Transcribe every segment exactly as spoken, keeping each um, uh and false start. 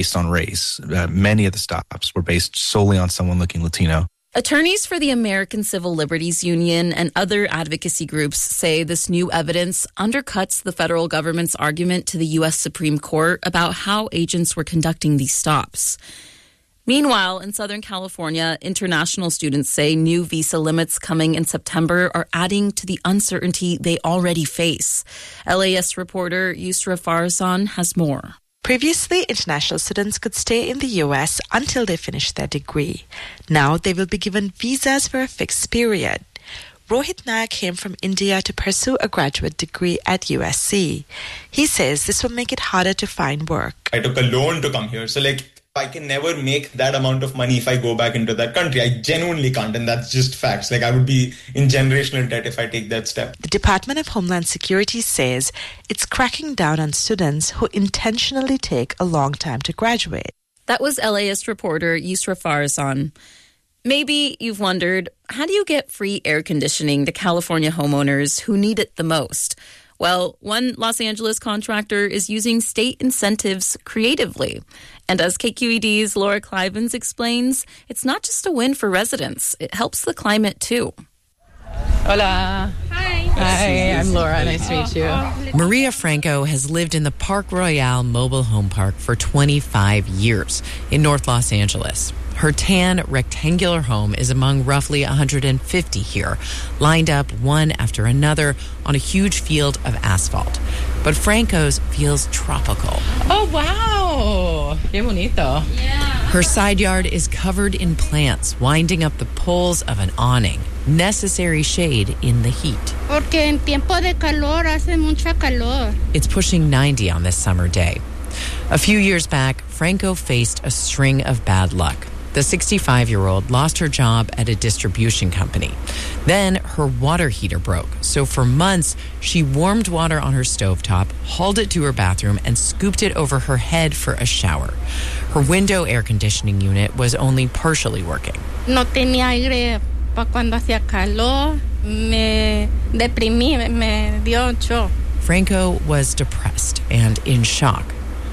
based on race. Uh, many of the stops were based solely on someone looking Latino. Attorneys for the American Civil Liberties Union and other advocacy groups say this new evidence undercuts the federal government's argument to the U S Supreme Court about how agents were conducting these stops. Meanwhile, in Southern California, international students say new visa limits coming in September are adding to the uncertainty they already face. L A S reporter Yusra Farzan has more. Previously, international students could stay in the U S until they finish their degree. Now they will be given visas for a fixed period. Rohit Nayak came from India to pursue a graduate degree at U S C. He says this will make it harder to find work. I took a loan to come here, so like I can never make that amount of money if I go back into that country. I genuinely can't, and that's just facts. Like, I would be in generational debt if I take that step. The Department of Homeland Security says it's cracking down on students who intentionally take a long time to graduate. That was L A S reporter Yusra Farzan. Maybe you've wondered, how do you get free air conditioning to California homeowners who need it the most? Well, one Los Angeles contractor is using state incentives creatively. And as K Q E D's Laura Clivens explains, it's not just a win for residents. It helps the climate, too. Hola. Hi. Hi, I'm Laura. Nice to meet you. Maria Franco has lived in the Park Royale mobile home park for twenty-five years in North Los Angeles. Her tan, rectangular home is among roughly one hundred fifty here, lined up one after another on a huge field of asphalt. But Franco's feels tropical. Oh, wow. Qué bonito. Yeah. Her side yard is covered in plants, winding up the poles of an awning, necessary shade in the heat. Porque en tiempo de calor hace mucha calor. It's pushing ninety on this summer day. A few years back, Franco faced a string of bad luck. The sixty-five-year-old lost her job at a distribution company. Then her water heater broke, so for months she warmed water on her stovetop, hauled it to her bathroom, and scooped it over her head for a shower. Her window air conditioning unit was only partially working. No tenía aire para cuando hacía calor. Me deprimí, me dio shock. Franco was depressed and in shock.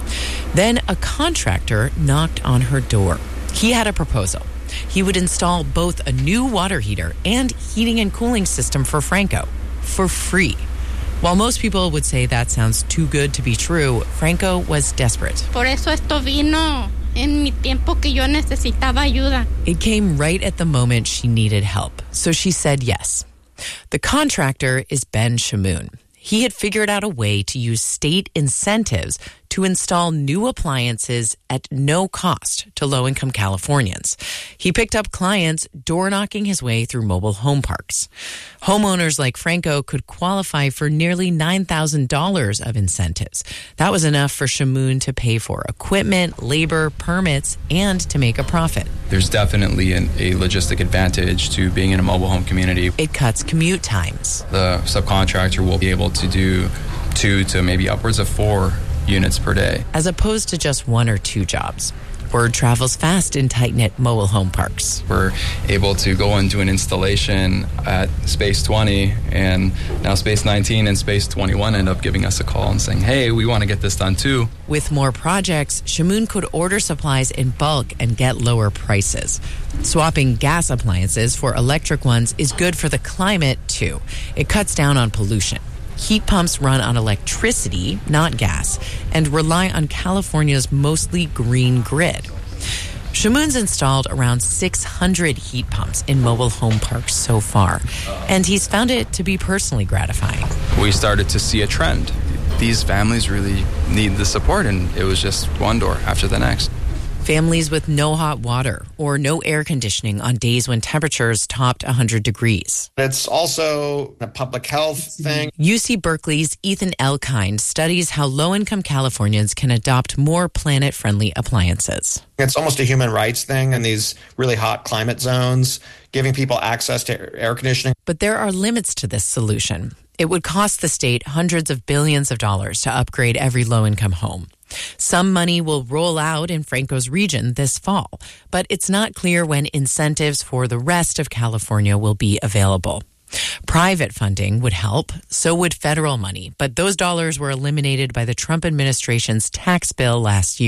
Then a contractor knocked on her door. He had a proposal. He would install both a new water heater and heating and cooling system for Franco for free. While most people would say that sounds too good to be true, Franco was desperate. Por eso esto vino en mi tiempo que yo necesitaba ayuda. It came right at the moment she needed help, so she said yes. The contractor is Ben Shamoun. He had figured out a way to use state incentives to install new appliances at no cost to low-income Californians. He picked up clients door-knocking his way through mobile home parks. Homeowners like Franco could qualify for nearly nine thousand dollars of incentives. That was enough for Shamoun to pay for equipment, labor, permits, and to make a profit. There's definitely an, a logistic advantage to being in a mobile home community. It cuts commute times. The subcontractor will be able to do two to maybe upwards of four units per day, as opposed to just one or two jobs. Word travels fast in tight-knit mobile home parks. We're able to go and do an installation at Space twenty, and now Space nineteen and Space twenty-one end up giving us a call and saying, hey, we want to get this done too. With more projects, Shamoun could order supplies in bulk and get lower prices. Swapping gas appliances for electric ones is good for the climate, too. It cuts down on pollution. Heat pumps run on electricity, not gas, and rely on California's mostly green grid. Shamoun's installed around six hundred heat pumps in mobile home parks so far, and he's found it to be personally gratifying. We started to see a trend. These families really need the support, and it was just one door after the next. Families with no hot water or no air conditioning on days when temperatures topped one hundred degrees. It's also a public health thing. U C Berkeley's Ethan Elkind studies how low-income Californians can adopt more planet-friendly appliances. It's almost a human rights thing in these really hot climate zones, giving people access to air conditioning. But there are limits to this solution. It would cost the state hundreds of billions of dollars to upgrade every low-income home. Some money will roll out in Franco's region this fall, but it's not clear when incentives for the rest of California will be available. Private funding would help, so would federal money, but those dollars were eliminated by the Trump administration's tax bill last year.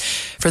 For